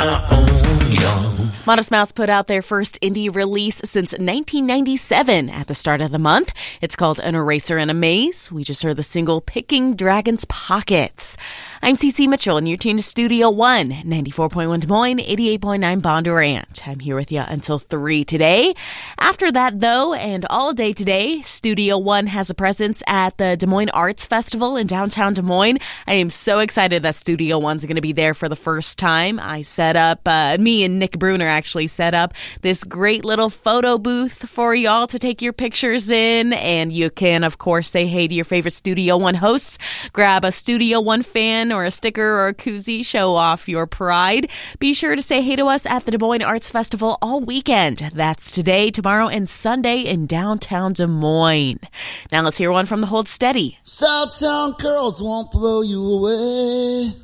I own you. Modest Mouse put out their first indie release since 1997 at the start of the month. It's called An Eraser and a Maze. We just heard the single Picking Dragon's Pockets. I'm CeCe Mitchell, and you're tuned to Studio One, 94.1 Des Moines, 88.9 Bondurant. I'm here with you until 3 today. After that, though, and all day today, Studio One has a presence at the Des Moines Arts Festival in downtown Des Moines. I am so excited that Studio One's going to be there for the first time. I set up, me and Nick Bruner actually set up this great little photo booth for y'all to take your pictures in, and you can, of course, say hey to your favorite Studio One hosts. Grab a Studio One fan or a sticker or a koozie, show off your pride. Be sure to say hey to us at the Des Moines Arts Festival all weekend. That's today, tomorrow, and Sunday in downtown Des Moines. Now let's hear one from the Hold Steady. Southtown girls won't blow you away.